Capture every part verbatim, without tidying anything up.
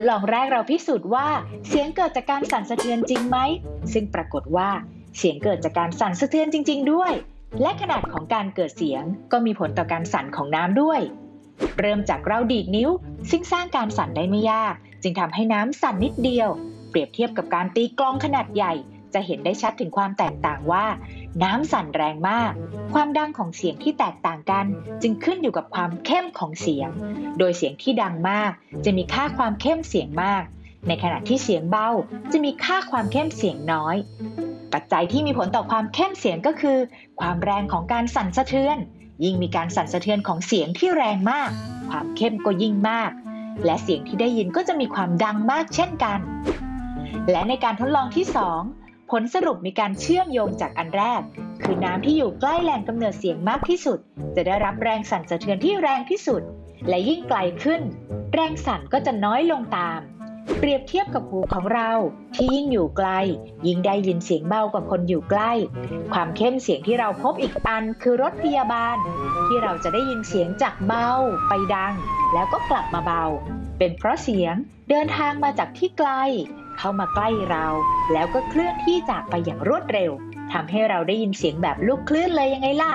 ลองแรกเราพิสูจน์ว่าเสียงเกิดจากการสั่นสะเทือนจริงไหมซึ่งปรากฏว่าเสียงเกิดจากการสั่นสะเทือนจริงๆด้วยและขนาดของการเกิดเสียงก็มีผลต่อการสั่นของน้ำด้วยเริ่มจากเราดีดนิ้วซึ่งสร้างการสั่นได้ไม่ยากจึงทำให้น้ำสั่นนิดเดียวเปรียบเทียบกับการตีกลองขนาดใหญ่จะเห็นได้ชัดถึงความแตกต่างว่าน้ำสั่นแรงมากความดังของเสียงที่แตกต่างกันจึงขึ้นอยู่กับความเข้มของเสียงโดยเสียงที่ดังมากจะมีค่าความเข้มเสียงมากในขณะที่เสียงเบาจะมีค่าความเข้มเสียงน้อยปัจจัยที่มีผลต่อความเข้มเสียงก็คือความแรงของการสั่นสะเทือนยิ่งมีการสั่นสะเทือนของเสียงที่แรงมากความเข้มก็ยิ่งมากและเสียงที่ได้ยินก็จะมีความดังมากเช่นกันและในการทดลองที่สองผลสรุปมีการเชื่อมโยงจากอันแรกคือน้ำที่อยู่ใกล้แหล่งกำเนิดเสียงมากที่สุดจะได้รับแรงสั่นสะเทือนที่แรงที่สุดและยิ่งไกลขึ้นแรงสั่นก็จะน้อยลงตามเปรียบเทียบกับหูของเราที่ยิ่งอยู่ไกลยิ่งได้ยินเสียงเบากว่าคนอยู่ใกล้ความเข้มเสียงที่เราพบอีกอันคือรถพยาบาลที่เราจะได้ยินเสียงจากเบาไปดังแล้วก็กลับมาเบาเป็นเพราะเสียงเดินทางมาจากที่ไกลเข้ามาใกล้เราแล้วก็เคลื่อนที่จากไปอย่างรวดเร็วทำให้เราได้ยินเสียงแบบลูกคลื่นเลยยังไงล่ะ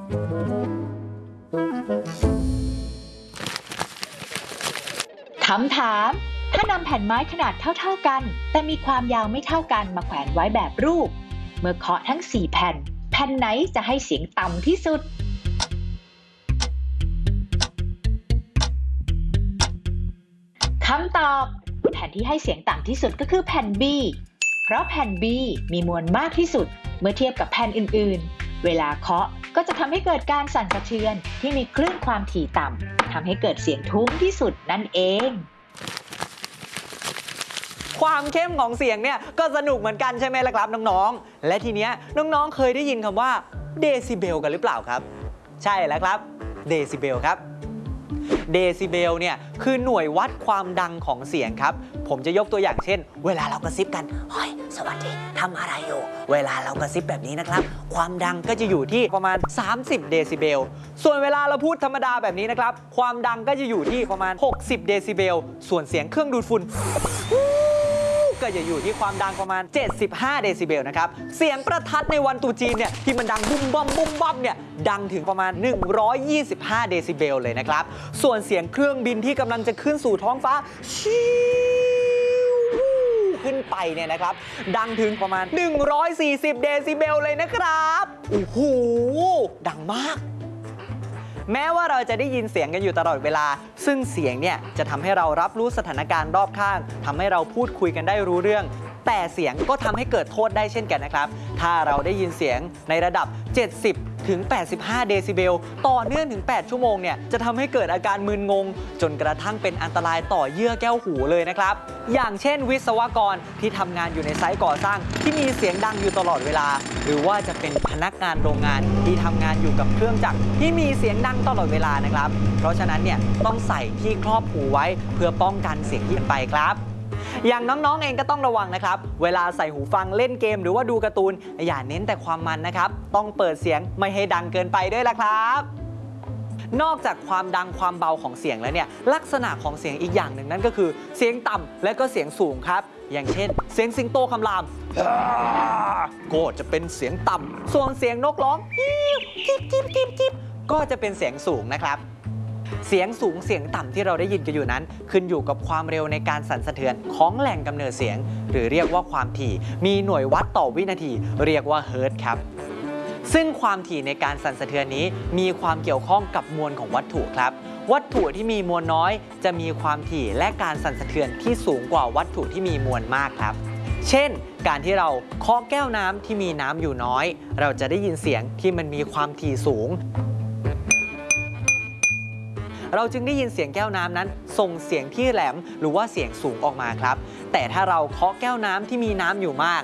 คำถามถ้านำแผ่นไม้ขนาดเท่าๆกันแต่มีความยาวไม่เท่ากันมาแขวนไว้แบบรูปเมื่อเคาะทั้งสี่แผ่นแผ่นไหนจะให้เสียงต่ำที่สุดคำตอบแผ่นที่ให้เสียงต่ำที่สุดก็คือแผ่น B เพราะแผ่น B มีมวลมากที่สุดเมื่อเทียบกับแผ่นอื่นๆเวลาเคาะก็จะทำให้เกิดการสั่นสะเทือนที่มีคลื่นความถี่ต่ำทำให้เกิดเสียงทุ้มที่สุดนั่นเองความเข้มของเสียงเนี่ยก็สนุกเหมือนกันใช่ไหมล่ะครับน้องๆและทีเนี้ยน้องๆเคยได้ยินคำว่าเดซิเบลกันหรือเปล่าครับใช่แล้วครับเดซิเบลครับเดซิเบลเนี่ยคือหน่วยวัดความดังของเสียงครับผมจะยกตัวอย่างเช่นเวลาเรากระซิบกันเฮ้ยสวัสดีทำอะไรอยู่เวลาเรากระซิบแบบนี้นะครับความดังก็จะอยู่ที่ประมาณสามสิบเดซิเบลส่วนเวลาเราพูดธรรมดาแบบนี้นะครับความดังก็จะอยู่ที่ประมาณหกสิบเดซิเบลส่วนเสียงเครื่องดูดฝุ่นก็จะอยู่ที่ความดังประมาณเจ็ดสิบห้าเดซิเบลนะครับเสียงประทัดในวันตรุษจีนเนี่ยที่มันดังบุ้มบ้อมบุ้มบ้อมเนี่ยดังถึงประมาณหนึ่งร้อยยี่สิบห้าเดซิเบลเลยนะครับส่วนเสียงเครื่องบินที่กำลังจะขึ้นสู่ท้องฟ้าชิวขึ้นไปเนี่ยนะครับดังถึงประมาณหนึ่งร้อยสี่สิบเดซิเบลเลยนะครับโอ้โหดังมากแม้ว่าเราจะได้ยินเสียงกันอยู่ตลอดเวลาซึ่งเสียงเนี่ยจะทำให้เรารับรู้สถานการณ์รอบข้างทำให้เราพูดคุยกันได้รู้เรื่องแต่เสียงก็ทำให้เกิดโทษได้เช่นกันนะครับถ้าเราได้ยินเสียงในระดับเจ็ดสิบถึงแปดสิบห้าเดซิเบลต่อเนื่องถึงแปดชั่วโมงเนี่ยจะทำให้เกิดอาการมึนงงจนกระทั่งเป็นอันตรายต่อเยื่อแก้วหูเลยนะครับอย่างเช่นวิศวกรที่ทำงานอยู่ในไซต์ก่อสร้างที่มีเสียงดังอยู่ตลอดเวลาหรือว่าจะเป็นพนักงานโรงงานที่ทำงานอยู่กับเครื่องจักรที่มีเสียงดังตลอดเวลานะครับเพราะฉะนั้นเนี่ยต้องใส่ที่ครอบหูไว้เพื่อป้องกันเสียงที่เป็นไปครับอย่างน้องๆเองก็ต้องระวังนะครับเวลาใส่หูฟังเล่นเกมหรือว่าดูการ์ตูนอย่าเน้นแต่ความมันนะครับต้องเปิดเสียงไม่ให้ดังเกินไปด้วยล่ะครับนอกจากความดังความเบาของเสียงแล้วเนี่ยลักษณะของเสียงอีกอย่างหนึ่งนั่นก็คือเสียงต่ำและก็เสียงสูงครับอย่างเช่นเสียงสิงโตคำรามก็จะเป็นเสียงต่ำส่วนเสียงนกร้องจิ๊บจิ๊บจิ๊บจิ๊บก็จะเป็นเสียงสูงนะครับเสียงสูงเสียงต่ำที่เราได้ยินกันอยู่นั้นขึ้นอยู่กับความเร็วในการสั่นสะเทือนของแหล่งกำเนิดเสียงหรือเรียกว่าความถี่มีหน่วยวัดต่อวินาทีเรียกว่าเฮิร์ตซ์ครับซึ่งความถี่ในการสั่นสะเทือนนี้มีความเกี่ยวข้องกับมวลของวัตถุครับวัตถุที่มีมวลน้อยจะมีความถี่และการสั่นสะเทือนที่สูงกว่าวัตถุที่มีมวลมากครับเช่นการที่เราเคาะแก้วน้ำที่มีน้ำอยู่น้อยเราจะได้ยินเสียงที่มันมีความถี่สูงเราจึงได้ยินเสียงแก้วน้ำนั้นส่งเสียงที่แหลมหรือว่าเสียงสูงออกมาครับแต่ถ้าเราเคาะแก้วน้ำที่มีน้ำอยู่มาก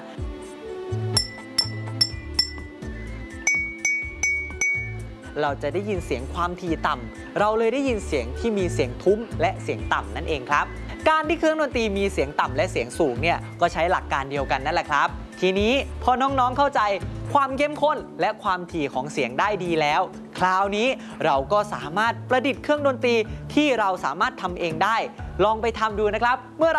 เราจะได้ยินเสียงความถี่ต่ำเราเลยได้ยินเสียงที่มีเสียงทุ้มและเสียงต่ำนั่นเองครับการที่เครื่องดนตรีมีเสียงต่ำและเสียงสูงเนี่ยก็ใช้หลักการเดียวกันนั่นแหละครับทีนี้พอน้องๆเข้าใจความเข้มข้นและความถี่ของเสียงได้ดีแล้วคราวนี้เราก็สามารถประดิษฐ์เครื่องดนตรีที่เราสามารถทำเองได้ลองไปทำดูนะครับเมื่อ